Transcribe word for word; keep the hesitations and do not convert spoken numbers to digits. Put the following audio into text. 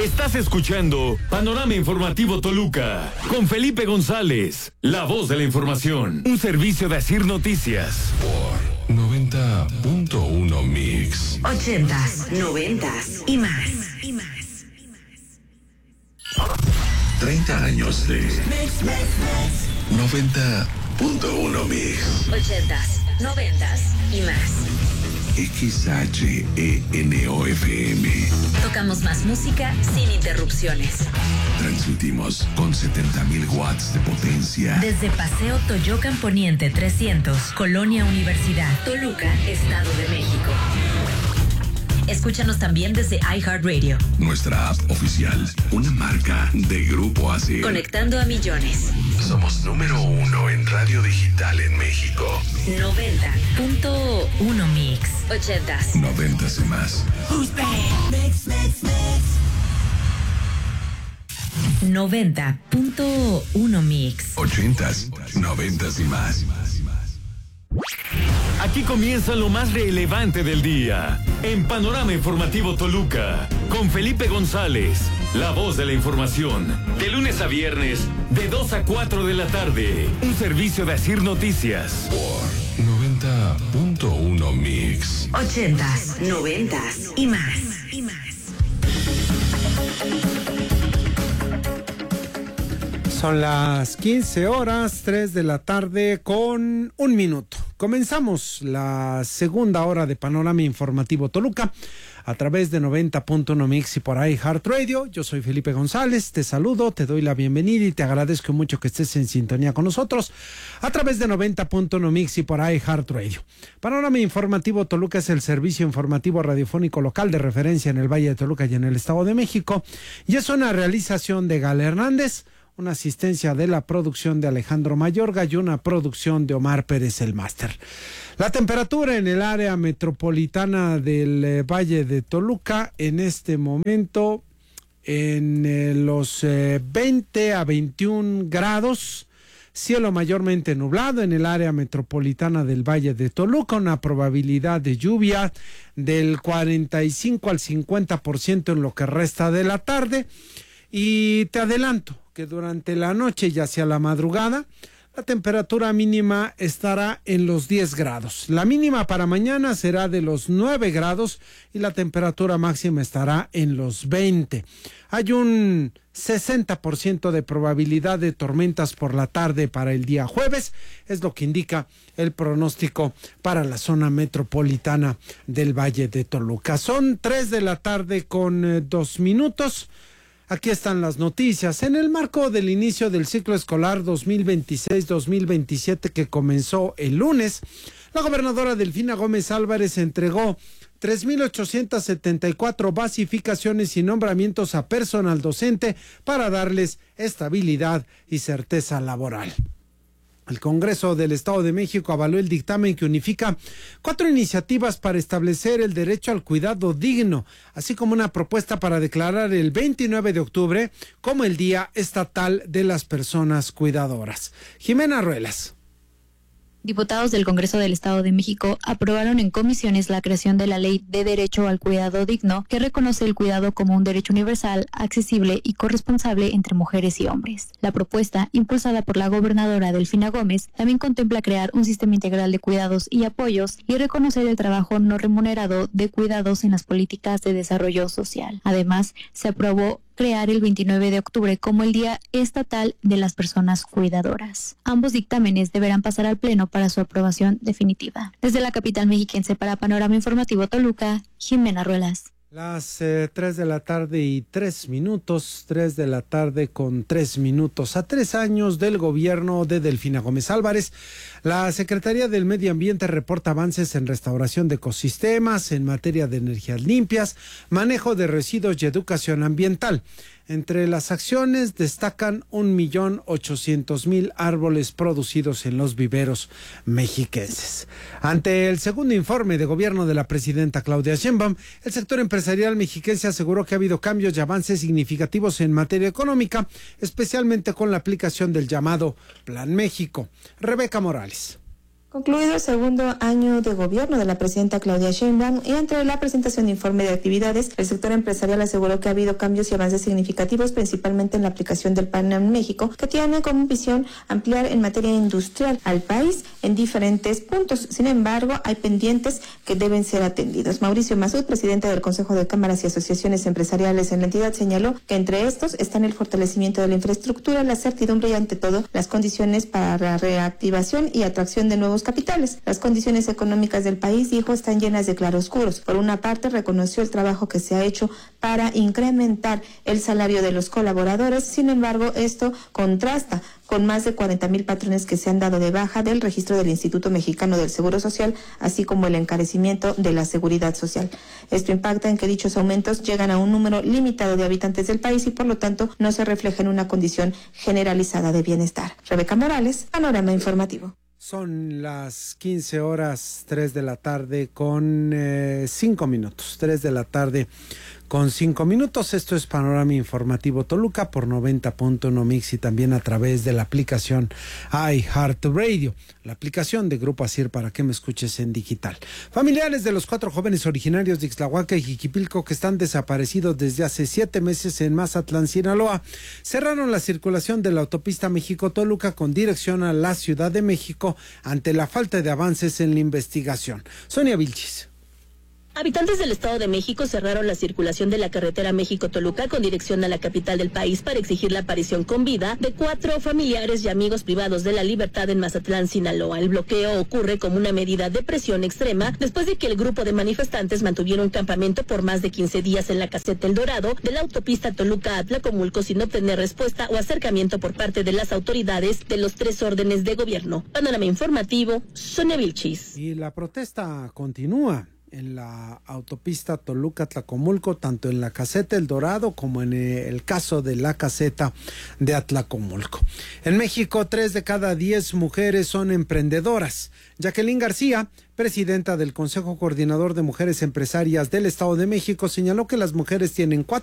Estás escuchando Panorama Informativo Toluca con Felipe González, la voz de la información. Un servicio de Asir Noticias. Por noventa punto uno Mix. Ochentas, noventas y más. Y más. treinta años de noventa punto uno Mix. Ochentas, noventas y más. X H E N O F M. Tocamos más música sin interrupciones. Transmitimos con setenta mil watts de potencia. Desde Paseo Toyocan Poniente trescientos, Colonia Universidad, Toluca, Estado de México. Escúchanos también desde iHeartRadio. Nuestra app oficial, una marca de Grupo Asir. Conectando a millones. Somos número uno en radio digital en México. noventa punto uno Mix. Ochentas. Noventas y más. Mix, mix, mix. noventa punto uno Mix. Ochentas, noventas y más. Aquí comienza lo más relevante del día en Panorama Informativo Toluca con Felipe González, la voz de la información, de lunes a viernes de dos a cuatro de la tarde. Un servicio de Asir Noticias. Por noventa punto uno Mix. Ochentas, noventas y más. Y más. Son las quince horas, tres de la tarde con un minuto. Comenzamos la segunda hora de Panorama Informativo Toluca a través de noventa punto uno Mix y por ahí iHeartRadio. Yo soy Felipe González, te saludo, te doy la bienvenida y te agradezco mucho que estés en sintonía con nosotros a través de noventa punto uno Mix y por ahí iHeartRadio. Panorama Informativo Toluca es el servicio informativo radiofónico local de referencia en el Valle de Toluca y en el Estado de México y es una realización de Gala Hernández, una asistencia de la producción de Alejandro Mayorga y una producción de Omar Pérez el Máster. La temperatura en el área metropolitana del eh, Valle de Toluca en este momento en eh, los eh, veinte a veintiún grados, cielo mayormente nublado en el área metropolitana del Valle de Toluca, una probabilidad de lluvia del cuarenta y cinco al cincuenta por ciento en lo que resta de la tarde y te adelanto que durante la noche y hacia la madrugada la temperatura mínima estará en los diez grados. La mínima para mañana será de los nueve grados y la temperatura máxima estará en los veinte. Hay un sesenta por ciento de probabilidad de tormentas por la tarde para el día jueves, es lo que indica el pronóstico para la zona metropolitana del Valle de Toluca. Son tres de la tarde con eh, dos minutos. Aquí están las noticias. En el marco del inicio del ciclo escolar dos mil veintiséis dos mil veintisiete que comenzó el lunes, la gobernadora Delfina Gómez Álvarez entregó tres mil ochocientas setenta y cuatro basificaciones y nombramientos a personal docente para darles estabilidad y certeza laboral. El Congreso del Estado de México avaló el dictamen que unifica cuatro iniciativas para establecer el derecho al cuidado digno, así como una propuesta para declarar el veintinueve de octubre como el Día Estatal de las Personas Cuidadoras. Jimena Ruelas. Diputados del Congreso del Estado de México aprobaron en comisiones la creación de la Ley de Derecho al Cuidado Digno, que reconoce el cuidado como un derecho universal, accesible y corresponsable entre mujeres y hombres. La propuesta, impulsada por la gobernadora Delfina Gómez, también contempla crear un sistema integral de cuidados y apoyos y reconocer el trabajo no remunerado de cuidados en las políticas de desarrollo social. Además, se aprobó crear el veintinueve de octubre como el Día Estatal de las Personas Cuidadoras. Ambos dictámenes deberán pasar al Pleno para su aprobación definitiva. Desde la capital mexiquense para Panorama Informativo Toluca, Jimena Ruelas. Las eh, tres de la tarde y tres minutos, tres de la tarde con tres minutos. A tres años del gobierno de Delfina Gómez Álvarez, la Secretaría del Medio Ambiente reporta avances en restauración de ecosistemas, en materia de energías limpias, manejo de residuos y educación ambiental. Entre las acciones destacan un millón ochocientos mil árboles producidos en los viveros mexiquenses. Ante el segundo informe de gobierno de la presidenta Claudia Sheinbaum, el sector empresarial mexiquense aseguró que ha habido cambios y avances significativos en materia económica, especialmente con la aplicación del llamado Plan México. Rebeca Morales. Concluido el segundo año de gobierno de la presidenta Claudia Sheinbaum y entre la presentación de informe de actividades, el sector empresarial aseguró que ha habido cambios y avances significativos, principalmente en la aplicación del Plan en México, que tiene como visión ampliar en materia industrial al país en diferentes puntos. Sin embargo, hay pendientes que deben ser atendidos. Mauricio Masud, presidente del Consejo de Cámaras y Asociaciones Empresariales en la entidad, señaló que entre estos están el fortalecimiento de la infraestructura, la certidumbre y, ante todo, las condiciones para la reactivación y atracción de nuevos capitales. Las condiciones económicas del país, dijo, están llenas de claroscuros. Por una parte, reconoció el trabajo que se ha hecho para incrementar el salario de los colaboradores. Sin embargo, esto contrasta con más de cuarenta mil patrones que se han dado de baja del registro del Instituto Mexicano del Seguro Social, así como el encarecimiento de la seguridad social. Esto impacta en que dichos aumentos llegan a un número limitado de habitantes del país y, por lo tanto, no se refleja en una condición generalizada de bienestar. Rebeca Morales, Panorama Informativo. Son las quince horas, tres de la tarde con eh, cinco minutos, tres de la tarde con cinco minutos. Esto es Panorama Informativo Toluca por noventa punto uno Mix y también a través de la aplicación iHeartRadio, la aplicación de Grupo Asir para que me escuches en digital. Familiares de los cuatro jóvenes originarios de Ixtlahuaca y Jiquipilco que están desaparecidos desde hace siete meses en Mazatlán, Sinaloa, cerraron la circulación de la autopista México-Toluca con dirección a la Ciudad de México ante la falta de avances en la investigación. Sonia Vilchis. Habitantes del Estado de México cerraron la circulación de la carretera México-Toluca con dirección a la capital del país para exigir la aparición con vida de cuatro familiares y amigos privados de la libertad en Mazatlán, Sinaloa. El bloqueo ocurre como una medida de presión extrema después de que el grupo de manifestantes mantuviera un campamento por más de quince días en la caseta El Dorado de la autopista Toluca-Atlacomulco sin obtener respuesta o acercamiento por parte de las autoridades de los tres órdenes de gobierno. Panorama Informativo, Sonia Vilchis. Y la protesta continúa en la autopista Toluca-Atlacomulco, tanto en la caseta El Dorado como en el caso de la caseta de Atlacomulco. En México, tres de cada diez mujeres son emprendedoras. Jacqueline García, presidenta del Consejo Coordinador de Mujeres Empresarias del Estado de México, señaló que las mujeres tienen cuatro